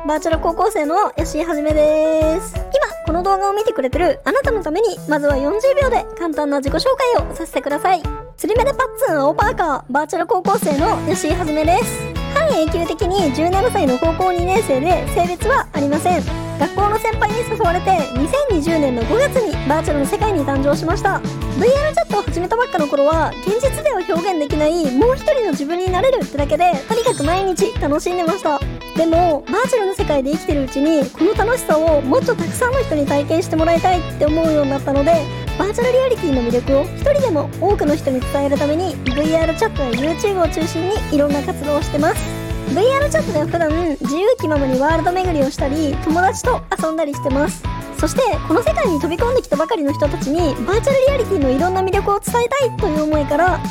バーチャル高校生の吉井はじめです。今この動画を見てくれてるあなたのために、まずは40秒で簡単な自己紹介をさせてください。釣り目でパッツン青パーカー、バーチャル高校生の吉井はじめです。半永久的に17歳の高校2年生で、性別はありません。学校の先輩に誘われて2020年の5月にバーチャルの世界に誕生しました。 VR チャットを始めたばっかの頃は、現実では表現できないもう一人の自分になれるってだけで、とにかく毎日楽しんでました。でもバーチャルの世界で生きてるうちに、この楽しさをもっとたくさんの人に体験してもらいたいって思うようになったので、バーチャルリアリティの魅力を一人でも多くの人に伝えるために、 VR チャットや YouTube を中心にいろんな活動をしてます。 VR チャットでは普段自由気ままにワールド巡りをしたり、友達と遊んだりしてます。そしてこの世界に飛び込んできたばかりの人たちに、バーチャルリアリティのいろんな魅力を伝えたいという思いから、